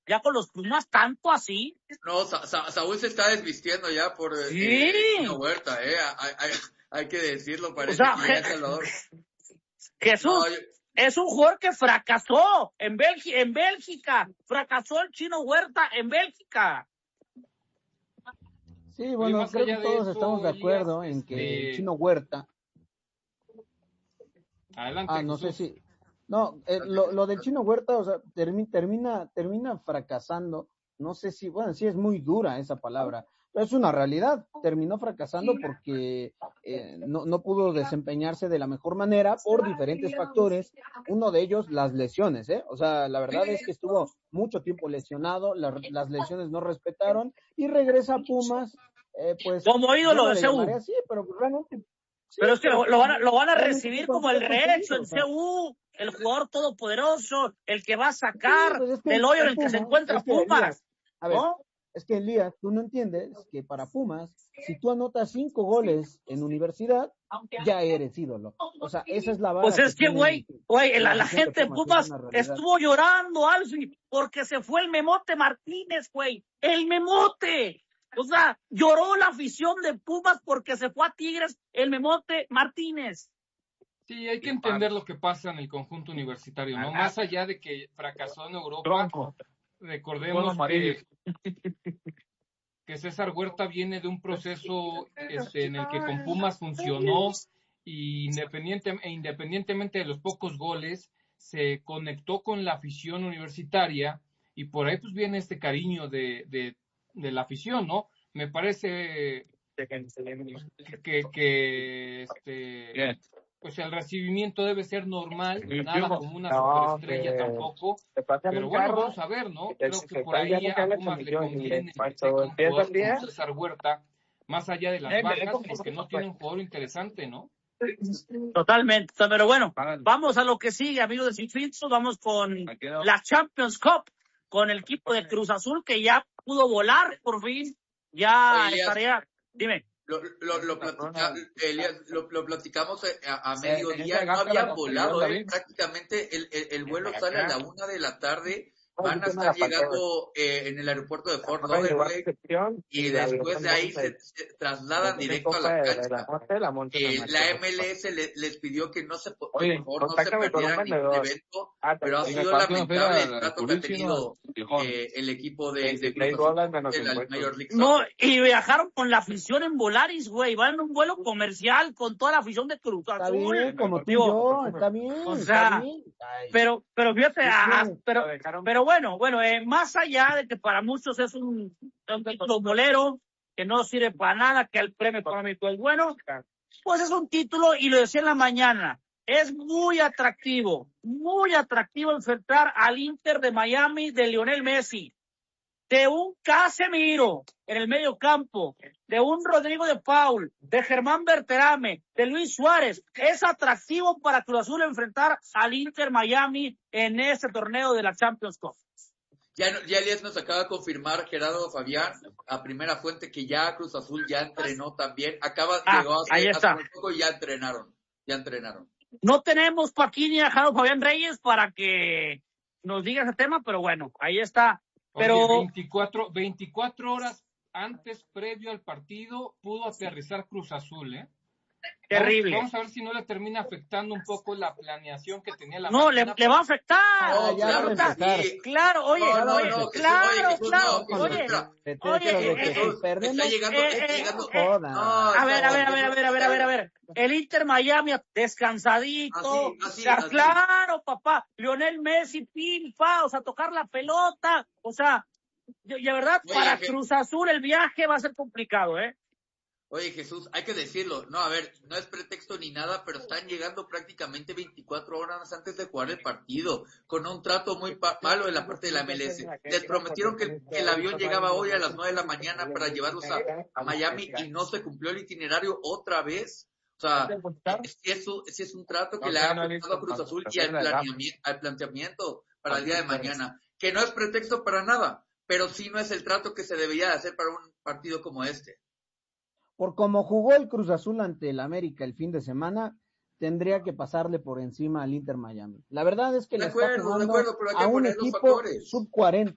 ya con los Pumas, tanto así. No, Saúl se está desvistiendo ya por Chino Huerta, hay que decirlo, parece que ya es Salvador. Jesús, es un jugador que fracasó en Bélgica, fracasó el Chino Huerta en Bélgica. Sí, bueno, creo que todos estamos de acuerdo en que el Chino Huerta... Adelante, no Jesús. sé si... No, lo del Chino Huerta, o sea, termina fracasando, no sé si, bueno, sí es muy dura esa palabra, pero es una realidad, terminó fracasando porque no pudo desempeñarse de la mejor manera por diferentes factores, uno de ellos las lesiones, o sea, la verdad es que estuvo mucho tiempo lesionado, las lesiones no respetaron, y regresa a Pumas, pues... Como ídolo de CU. Sí, pero realmente... Sí, pero es que lo van a recibir como el rehecho en CU, el jugador todopoderoso, el que va a sacar del hoyo en el que se encuentra Pumas. A ver, es que Elías, tú no entiendes que para Pumas, si tú anotas 5 goles en universidad, ya eres ídolo. O sea, esa es la vara. Pues es que, güey, la gente de Pumas estuvo llorando, Alfie, porque se fue el Memote Martínez, güey. ¡El Memote! O sea, lloró la afición de Pumas porque se fue a Tigres el Memote Martínez. Sí, hay que entender lo que pasa en el conjunto universitario, ¿no? Más allá de que fracasó en Europa, recordemos que César Huerta viene de un proceso en el que con Pumas funcionó y independientemente de los pocos goles, se conectó con la afición universitaria y por ahí pues viene este cariño de la afición, ¿no? Me parece que pues el recibimiento debe ser normal, nada como una superestrella tampoco, pero bueno, vamos a ver, ¿no? Creo que por ahí a Pumas le conviene con César Huerta, más allá de las bajas, porque no tiene un jugador interesante, ¿no? Totalmente, pero bueno, vamos a lo que sigue, amigos de Sin Filtro, vamos con la Champions Cup, con el equipo de Cruz Azul que ya pudo volar, por fin, ya estaría, dime. Lo platicamos a mediodía, no había volado, prácticamente el vuelo sale a la 1 de la tarde, van a estar llegando en el aeropuerto de Fort Lauderdale y después de ahí se trasladan directo a la cancha. La MLS les pidió que no se perdieran ningún evento, pero ha sido lamentable el trato que ha tenido el equipo de la Major League Soccer. No, y viajaron con la afición en Volaris, güey, van en un vuelo comercial con toda la afición de Cruz Azul. Está bien, como tú y yo, está bien. O sea, pero fíjate, pero bueno, más allá de que para muchos es un título bolero, que no sirve para nada, que el premio económico es bueno, pues es un título, y lo decía en la mañana, es muy atractivo enfrentar al Inter de Miami de Lionel Messi, de un Casemiro en el medio campo, de un Rodrigo de Paul, de Germán Berterame, de Luis Suárez. Es atractivo para Cruz Azul enfrentar al Inter Miami en este torneo de la Champions Cup. Ya Elías nos acaba de confirmar, Gerardo Fabián, a primera fuente, que ya Cruz Azul ya entrenó también. Llegó hace muy poco y ya entrenaron. No tenemos aquí ni a Gerardo Fabián Reyes para que nos diga ese tema, pero bueno, ahí está. Pero 24 horas antes, previo al partido, pudo aterrizar Cruz Azul, Terrible. Vamos a ver si no le termina afectando un poco la planeación que tenía la No, le va a afectar. Claro, oye. Está llegando. A ver. El Inter Miami descansadito. Claro, papá. Lionel Messi, o sea, tocar la pelota. O sea, de verdad, para Cruz Azul el viaje va a ser complicado, Oye, Jesús, hay que decirlo, no, a ver, no es pretexto ni nada, pero están llegando prácticamente 24 horas antes de jugar el partido, con un trato muy malo de la parte de la MLS. Les prometieron que el avión llegaba hoy a las 9 de la mañana para llevarlos a Miami y no se cumplió el itinerario otra vez. O sea, si es un trato que le ha afectado a Cruz Azul y al planteamiento para el día de mañana, que no es pretexto para nada, pero sí no es el trato que se debería de hacer para un partido como este. Por como jugó el Cruz Azul ante el América el fin de semana, tendría que pasarle por encima al Inter Miami. La verdad es que le está jugando a un equipo sub-40.